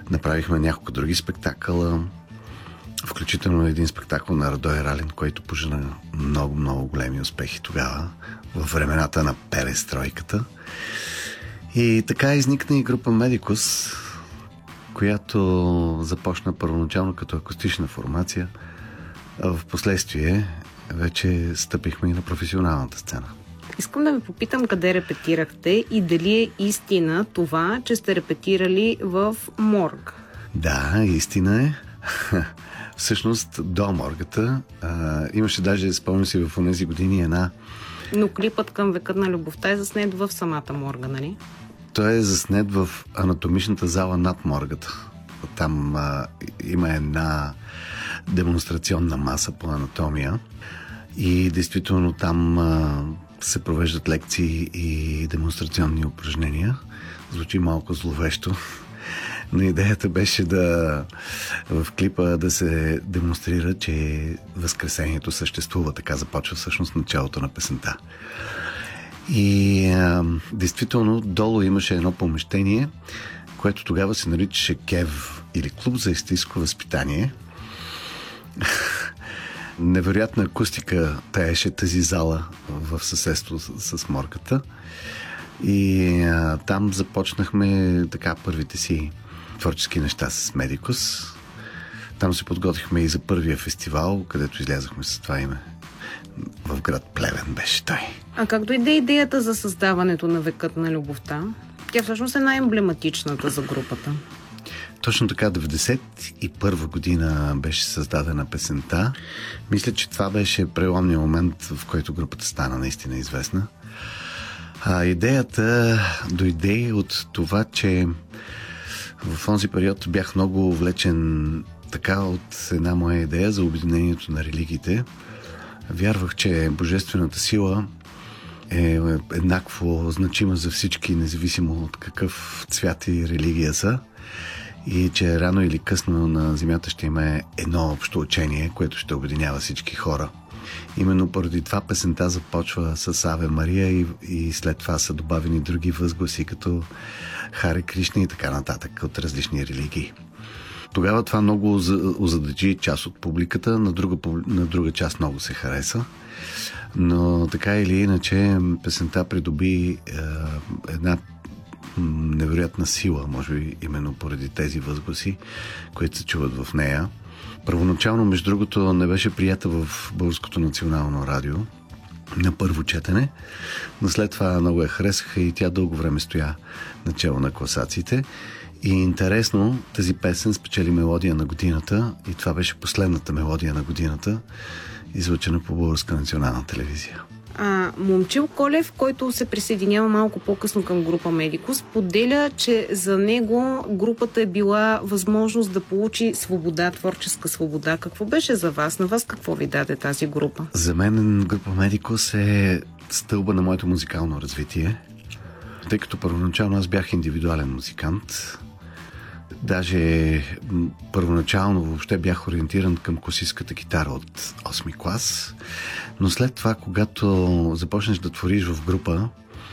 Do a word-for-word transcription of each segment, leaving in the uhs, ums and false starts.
Направихме няколко други спектакъла, включително един спектакъл на Радой Ралин, който пожена много, много големи успехи тогава, в времената на перестройката. И така изникна и група Медикус, която започна първоначално като акустична формация, а в последствие вече стъпихме и на професионалната сцена. Искам да ви попитам къде репетирахте и дали е истина това, че сте репетирали в морг. Да, истина е. Всъщност до моргата а, имаше даже, спомням си, в тези години една... Но клипът към Векът на любовта е заснет в самата морга, нали? Той е заснет в анатомичната зала над моргата. Там а, има една демонстрационна маса по анатомия и действително там а, се провеждат лекции и демонстрационни упражнения. Звучи малко зловещо, но идеята беше да в клипа да се демонстрира, че Възкресението съществува. Така започва всъщност началото на песента. И а, действително долу имаше едно помещение, което тогава се наричаше КЕВ или Клуб за естетическо възпитание. Невероятна акустика пееше тази зала в съседство с, с моргата. И а, там започнахме така първите си творчески неща с Медикус. Там се подготвихме и за първия фестивал, където излязахме с това име. В град Плевен беше той. А как дойде идеята за създаването на Векът на любовта? Тя всъщност е най-емблематичната за групата. Точно така, деветдесет и първа година беше създадена песента. Мисля, че това беше преломният момент, в който групата стана наистина известна. А идеята дойде от това, че в този период бях много увлечен така от една моя идея за обединението на религиите. Вярвах, че божествената сила е еднакво значима за всички, независимо от какъв цвят и религия са. И че рано или късно на земята ще има едно общо учение, което ще обединява всички хора. Именно поради това песента започва с Аве Мария и, и след това са добавени други възгласи, като Харе Кришна и така нататък от различни религии. Тогава това много озадачи част от публиката, на друга, на друга част много се хареса. Но така или иначе песента придоби е, една невероятна сила, може би именно поради тези възгласи, които се чуват в нея. Първоначално, между другото, не беше прията в Българското национално радио на първо четене, но след това много я харесаха и тя дълго време стоя начало на класациите. И интересно, тази песен спечели мелодия на годината и това беше последната мелодия на годината, излъчена по Българска национална телевизия. А, Момчил Колев, който се присъединява малко по-късно към група Медикус, поделя, че за него групата е била възможност да получи свобода, творческа свобода. Какво беше за вас? На вас какво ви даде тази група? За мен група Медикус е стълба на моето музикално развитие, тъй като първоначално аз бях индивидуален музикант. Даже първоначално въобще бях ориентиран към класическата китара от осми клас, но след това, когато започнеш да твориш в група,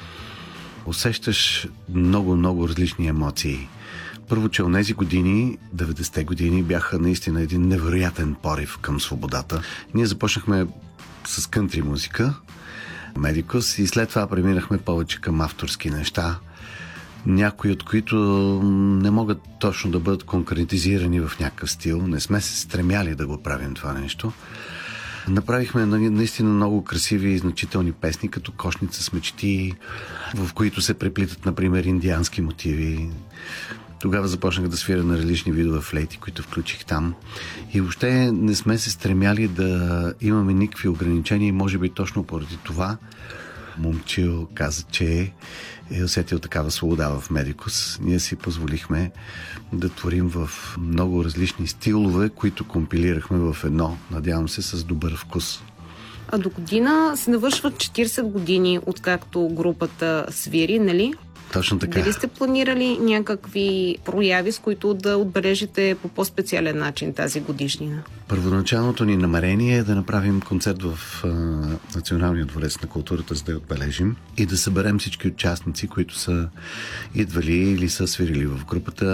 усещаш много-много различни емоции. Първо, че онези години, деветдесетте години, бяха наистина един невероятен порив към свободата. Ние започнахме с кънтри музика, Медикус, и след това преминахме повече към авторски неща, някои от които не могат точно да бъдат конкретизирани в някакъв стил. Не сме се стремяли да го правим това нещо. Направихме наистина много красиви и значителни песни, като Кошница с мечти, в които се преплитат, например, индиански мотиви. Тогава започнах да свиря на различни видове флейти, които включих там. И въобще не сме се стремяли да имаме никакви ограничения и може би точно поради това Момчил каза, че е усетил такава свобода в Медикус. Ние си позволихме да творим в много различни стилове, които компилирахме в едно, надявам се, с добър вкус. А до година се навършват четиридесет години, откакто групата свири, нали? Точно така. Дали сте планирали някакви прояви, с които да отбележите по по-специален начин тази годишнина? Първоначалното ни намерение е да направим концерт в а, Националния дворец на културата, за да я отбележим и да съберем всички участници, които са идвали или са свирили в групата.